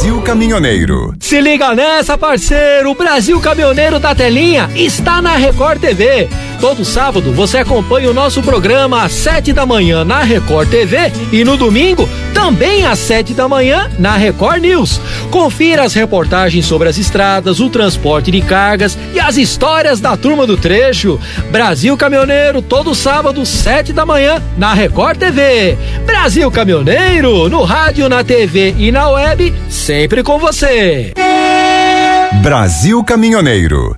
Brasil Caminhoneiro. Se liga nessa, parceiro! O Brasil Caminhoneiro da Telinha está na Record TV. Todo sábado você acompanha o nosso programa às 7 da manhã na Record TV e no domingo também às 7 da manhã na Record News. Confira as reportagens sobre as estradas, o transporte de cargas e as histórias da turma do trecho. Brasil Caminhoneiro, todo sábado, 7 da manhã na Record TV. Brasil Caminhoneiro, no rádio, na TV e na web, sempre com você. Brasil Caminhoneiro.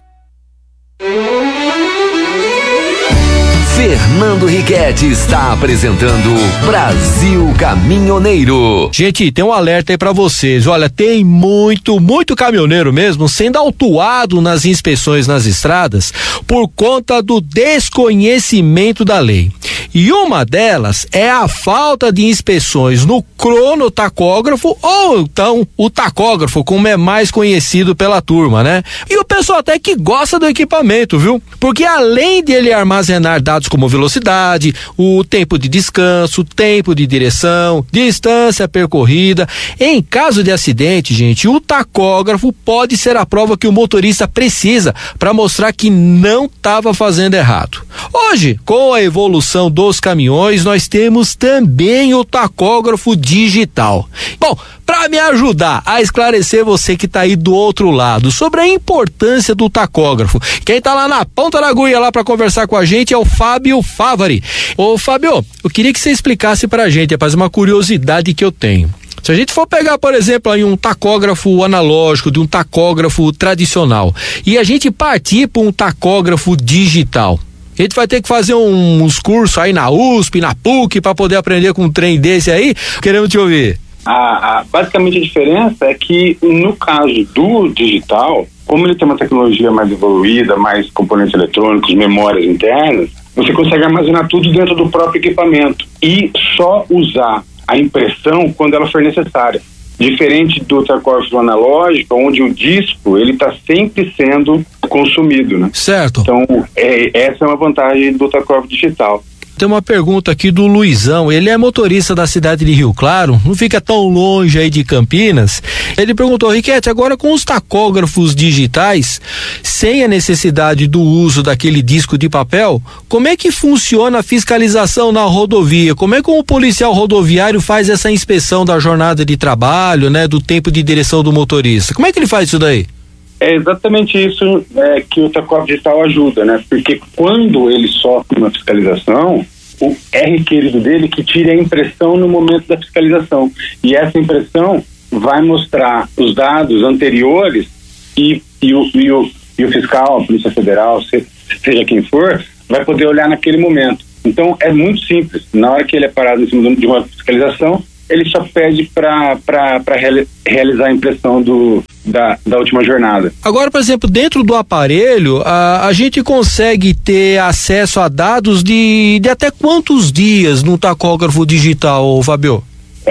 Fernando Riquetti está apresentando Brasil Caminhoneiro. Gente, tem um alerta aí pra vocês. Olha, tem muito caminhoneiro mesmo sendo autuado nas inspeções nas estradas por conta do desconhecimento da lei. E uma delas é a falta de inspeções no cronotacógrafo ou então o tacógrafo, como é mais conhecido pela turma, né? E o pessoal até que gosta do equipamento, viu? Porque além de ele armazenar dados como velocidade, o tempo de descanso, tempo de direção, distância percorrida, em caso de acidente, gente, o tacógrafo pode ser a prova que o motorista precisa para mostrar que não estava fazendo errado. Hoje, com a evolução dos caminhões, nós temos também o tacógrafo digital. Bom, para me ajudar a esclarecer você que está aí do outro lado sobre a importância do tacógrafo, quem está lá na ponta da agulha lá para conversar com a gente é o Fábio Favari. Ô Fábio, eu queria que você explicasse pra gente, rapaz, uma curiosidade que eu tenho. Se a gente for pegar, por exemplo, aí um tacógrafo analógico de um tacógrafo tradicional e a gente partir para um tacógrafo digital, a gente vai ter que fazer uns cursos aí na USP, na PUC, para poder aprender com um trem desse aí. Queremos te ouvir. Basicamente a diferença é que no caso do digital, como ele tem uma tecnologia mais evoluída, mais componentes eletrônicos, memórias internas, você consegue armazenar tudo dentro do próprio equipamento e só usar a impressão quando ela for necessária. Diferente do tacógrafo analógico, onde o disco ele está sempre sendo consumido, né? Certo. Então, essa é uma vantagem do tacógrafo digital. Tem uma pergunta aqui do Luizão, ele é motorista da cidade de Rio Claro, não fica tão longe aí de Campinas. Ele perguntou, Riquetti, agora com os tacógrafos digitais, sem a necessidade do uso daquele disco de papel, como é que funciona a fiscalização na rodovia? Como é que o policial rodoviário faz essa inspeção da jornada de trabalho, né, do tempo de direção do motorista? Como é que ele faz isso daí? É exatamente isso que o tacógrafo digital ajuda, né? Porque quando ele sofre uma fiscalização, é requerido dele que tire a impressão no momento da fiscalização. E essa impressão vai mostrar os dados anteriores e o fiscal, a Polícia Federal, seja quem for, vai poder olhar naquele momento. Então é muito simples. Na hora que ele é parado em cima de uma fiscalização, ele só pede para realizar a impressão da última jornada. Agora, por exemplo, dentro do aparelho, a gente consegue ter acesso a dados de até quantos dias no tacógrafo digital, Fabio?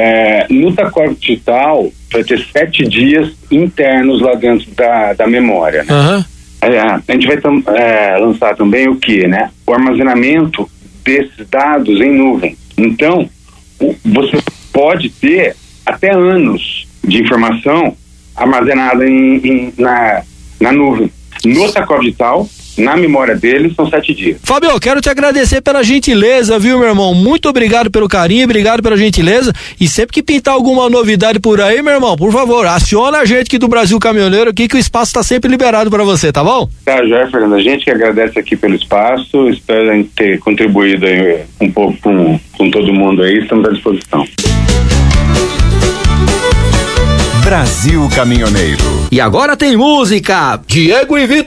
No tacógrafo digital, vai ter 7 dias internos lá dentro da memória, né? Uhum. A gente vai lançar também o que, né? O armazenamento desses dados em nuvem. Então, você pode ter até anos de informação armazenada na nuvem. No tacógrafo digital, na memória dele, são 7 dias. Fábio, eu quero te agradecer pela gentileza, viu, meu irmão? Muito obrigado pelo carinho, obrigado pela gentileza. E sempre que pintar alguma novidade por aí, meu irmão, por favor, aciona a gente aqui do Brasil Caminhoneiro aqui, que o espaço está sempre liberado para você, tá bom? Tá, Jorge, Fernando, a gente que agradece aqui pelo espaço, espero a gente ter contribuído aí um pouco com todo mundo aí, estamos à disposição. Brasil Caminhoneiro. E agora tem música, Diego e Vitor.